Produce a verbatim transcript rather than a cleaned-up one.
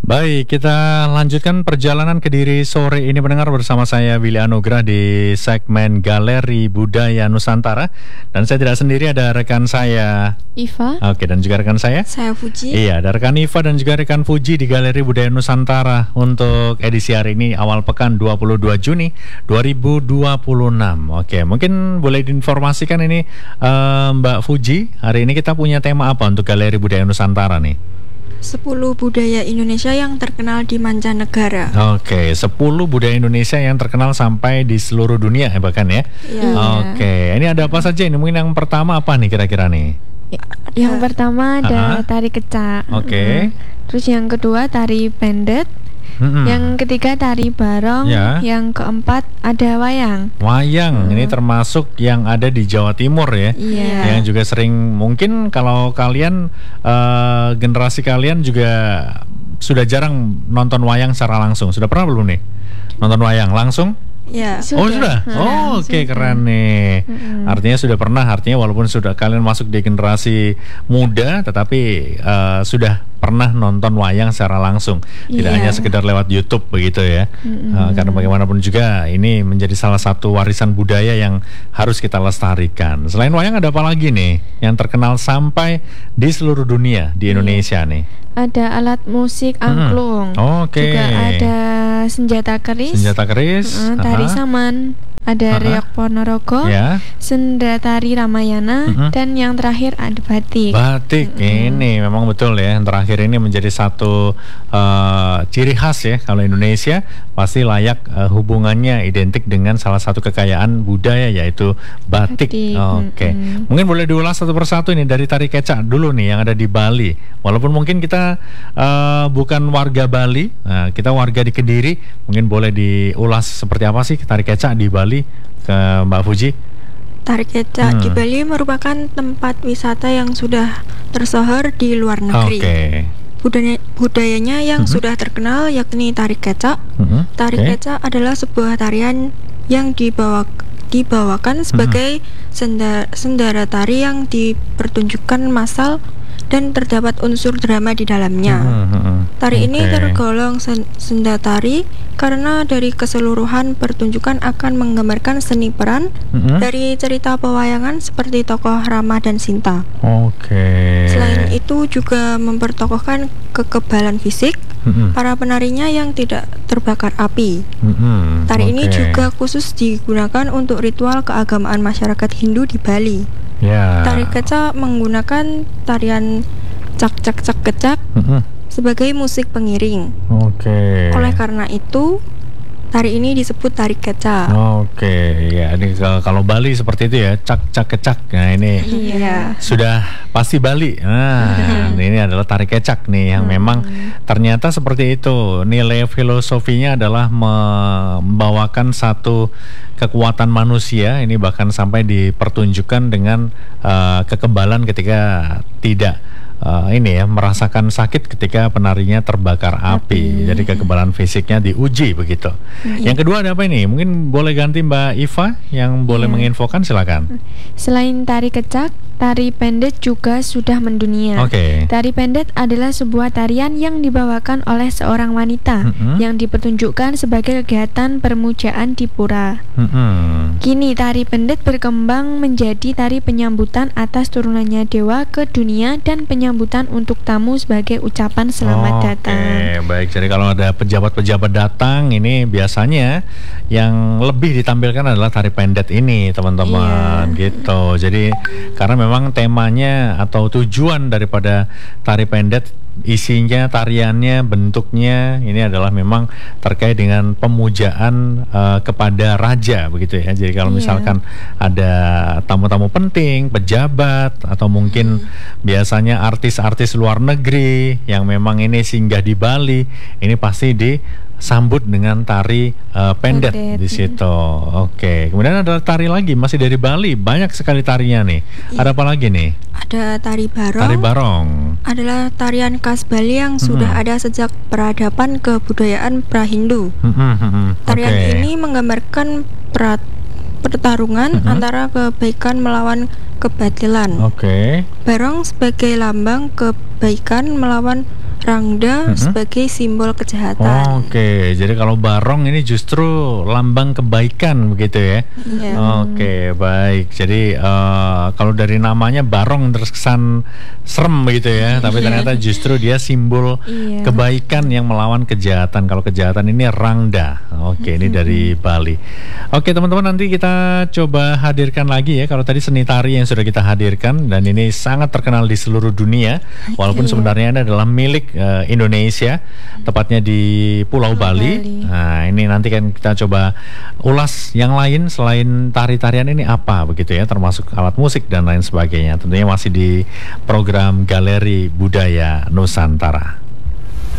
Baik, kita lanjutkan perjalanan Kediri sore ini mendengar bersama saya Willy Anugrah di segmen Galeri Budaya Nusantara. Dan saya tidak sendiri, ada rekan saya Iva. Oke, dan juga rekan saya Saya Fuji. Iya, ada rekan Iva dan juga rekan Fuji di Galeri Budaya Nusantara untuk edisi hari ini awal pekan dua puluh dua Juni dua ribu dua puluh enam. Oke, mungkin boleh diinformasikan ini uh, Mbak Fuji, hari ini kita punya tema apa untuk Galeri Budaya Nusantara nih? sepuluh budaya Indonesia yang terkenal di mancanegara. Oke, sepuluh budaya Indonesia yang terkenal sampai di seluruh dunia ya bahkan ya. Iya. Oke, ini ada apa saja ini? Mungkin yang pertama apa nih kira-kira nih? Yang pertama ada Aha. tari kecak. Oke. Terus yang kedua tari pendet. Mm-mm. Yang ketiga tari barong. Ya. Yang keempat ada wayang. Wayang, ini termasuk yang ada di Jawa Timur ya. Iya. Yang juga sering, mungkin kalau kalian uh, generasi kalian juga sudah jarang nonton wayang secara langsung. Sudah pernah belum nih nonton wayang langsung? Ya. Oh sudah, Nah, oh oke, sudah. keren nih. Mm-mm. Artinya sudah pernah, artinya walaupun sudah kalian masuk di generasi muda, tetapi uh, sudah pernah nonton wayang secara langsung, tidak Iya. hanya sekedar lewat YouTube begitu ya. Uh, karena bagaimanapun juga ini menjadi salah satu warisan budaya yang harus kita lestarikan. Selain wayang ada apa lagi nih yang terkenal sampai di seluruh dunia di Indonesia nih? Ada alat musik angklung. Oke. Juga ada senjata keris. Senjata keris, Mm, tari aha. saman. Aha. Ada riok Ponorogo. Ya. Senda tari Ramayana. Mm-mm. Dan yang terakhir ada batik. Batik ini memang betul ya. Yang terakhir ini menjadi satu uh, ciri khas ya. Kalau Indonesia pasti layak uh, hubungannya identik dengan salah satu kekayaan budaya yaitu batik. Batik, Oke. mm-mm. Mungkin boleh diulas satu persatu ini dari tari kecak dulu nih yang ada di Bali. Walaupun mungkin kita uh, bukan warga Bali, nah, kita warga di Kediri. Mungkin boleh diulas seperti apa sih tari kecak di Bali ke Mbak Fuji? Tari kecak Hmm. di Bali merupakan tempat wisata yang sudah tersohor di luar negeri. Oke. Budaya, budayanya yang Mhm. sudah terkenal yakni tari kecak. Mhm, Tari oke. kecak adalah sebuah tarian yang dibawa dibawakan sebagai senda, sendara tari yang dipertunjukkan massal dan terdapat unsur drama di dalamnya. Mhm, mhm. Tari ini Oke. tergolong sen- senda tari karena dari keseluruhan pertunjukan akan menggambarkan seni peran Mhm. dari cerita pewayangan seperti tokoh Rama dan Sinta. Oke. Selain itu juga mempertokohkan kekebalan fisik Mhm, para penarinya yang tidak terbakar api. mhm, Tari ini oke. juga khusus digunakan untuk ritual keagamaan masyarakat Hindu di Bali. Ya. Tari kecak menggunakan tarian cak-cak-cak kecak Mhm, sebagai musik pengiring. Oke. Oleh karena itu, tari ini disebut tari kecak. Oke, ya ini ke- kalau Bali seperti itu ya, cak cak kecak. Nah ini Iya. sudah pasti Bali. Nah, ini adalah tari kecak nih yang memang ternyata seperti itu. Nilai filosofinya adalah membawakan satu kekuatan manusia. Ini bahkan sampai dipertunjukkan dengan uh, kekebalan ketika tidak uh, ini ya merasakan sakit ketika penarinya terbakar api. Jadi kekebalan fisiknya diuji begitu. Yang kedua ada apa ini? Mungkin boleh ganti Mbak Iva yang boleh Iya. menginfokan, silakan. Selain tari kecak, tari pendet juga sudah mendunia. Oke. Tari pendet adalah sebuah tarian yang dibawakan oleh seorang wanita Mm-mm. yang dipertunjukkan sebagai kegiatan permujaan di pura. Mm-mm. Kini tari pendet berkembang menjadi tari penyambutan atas turunannya dewa ke dunia dan penyambutan untuk tamu sebagai ucapan selamat Oke, datang. baik. Jadi kalau ada pejabat-pejabat datang, ini biasanya yang lebih ditampilkan adalah tari pendet ini, teman-teman. Iya. Gitu. Jadi karena memang temanya atau tujuan daripada tari pendet, isinya, tariannya, bentuknya ini adalah memang terkait dengan pemujaan eh, kepada raja begitu ya. Jadi kalau Iya. misalkan ada tamu-tamu penting, pejabat atau mungkin biasanya artis-artis luar negeri yang memang ini singgah di Bali, ini pasti disambut dengan tari eh, pendet Pendet. di situ. Oke. Kemudian ada tari lagi masih dari Bali, banyak sekali tarinya nih. Ada apa lagi nih? Ada tari barong. Tari barong. Adalah tarian khas Bali yang sudah Mhm. ada sejak peradaban kebudayaan pra-Hindu. Hmm, hmm, hmm, hmm. Tarian Oke. ini menggambarkan pra- pertarungan Mhm. antara kebaikan melawan kebatilan. Oke. Barong sebagai lambang kebaikan melawan Rangda Mm-mm. sebagai simbol kejahatan. Oh, Oke, jadi kalau barong ini justru lambang kebaikan begitu ya. Iya. Oke, baik. Jadi eh, kalau dari namanya barong terkesan serem begitu ya, tapi ternyata justru dia simbol Iya. kebaikan yang melawan kejahatan. Kalau kejahatan ini rangda. Oke, ini dari Bali. Oke, teman-teman, nanti kita coba hadirkan lagi ya. Kalau tadi seni tari yang sudah kita hadirkan dan ini sangat terkenal di seluruh dunia, walaupun Iya. sebenarnya ini adalah milik eh, Indonesia, tepatnya di Pulau Pulau Bali. Bali. Nah, ini nanti kan kita coba ulas yang lain selain tari-tarian ini apa begitu ya, termasuk alat musik dan lain sebagainya. Tentunya masih di program Galeri Budaya Nusantara.